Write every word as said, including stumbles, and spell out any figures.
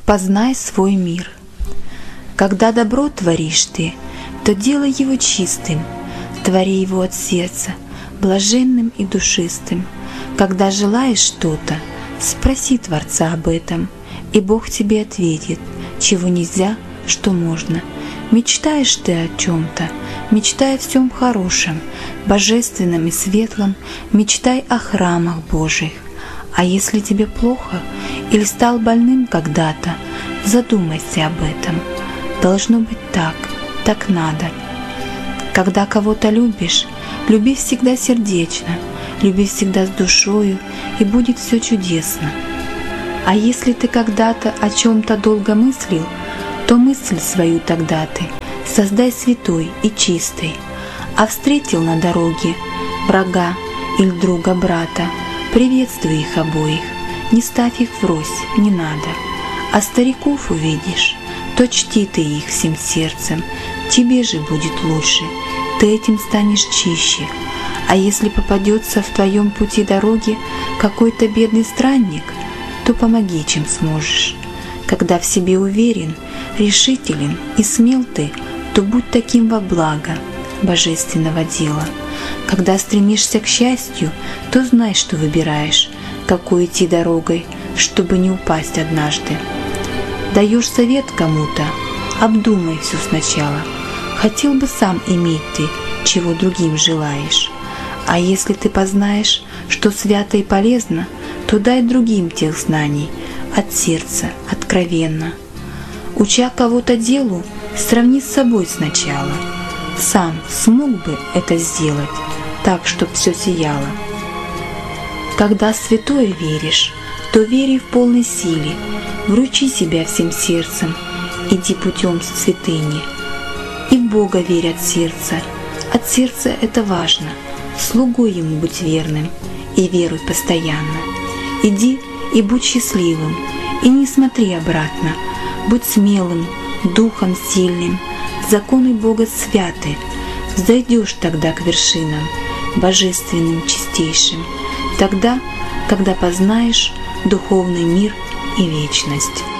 Познай свой мир. Когда добро творишь ты, то делай его чистым, твори его от сердца, блаженным и душистым. Когда желаешь что-то, спроси Творца об этом, и Бог тебе ответит, чего нельзя, что можно. Мечтаешь ты о чем-то, мечтай о всем хорошем, божественном и светлом, мечтай о храмах Божьих. А если тебе плохо или стал больным когда-то, задумайся об этом. Должно быть так, так надо. Когда кого-то любишь, люби всегда сердечно, люби всегда с душою, и будет все чудесно. А если ты когда-то о чем-то долго мыслил, то мысль свою тогда ты создай святой и чистой. А встретил на дороге врага или друга брата, приветствуй их обоих, не ставь их врозь, не надо. А стариков увидишь, то чти ты их всем сердцем, тебе же будет лучше, ты этим станешь чище. А если попадется в твоем пути дороги какой-то бедный странник, то помоги, чем сможешь. Когда в себе уверен, решителен и смел ты, то будь таким во благо божественного дела. Когда стремишься к счастью, то знай, что выбираешь, какой идти дорогой, чтобы не упасть однажды. Даешь совет кому-то, обдумай все сначала. Хотел бы сам иметь ты, чего другим желаешь. А если ты познаешь, что свято и полезно, то дай другим тех знаний, от сердца, откровенно. Уча кого-то делу, сравни с собой сначала. Сам смог бы это сделать так, чтоб все сияло. Когда в святое веришь, то вери в полной силе, вручи себя всем сердцем, иди путем святыни. И в Бога верь от сердца, от сердца это важно, слугой Ему будь верным и веруй постоянно. Иди и будь счастливым, и не смотри обратно, будь смелым, духом сильным, законы Бога святы, взойдешь тогда к вершинам, божественным, чистейшим, тогда, когда познаешь духовный мир и вечность.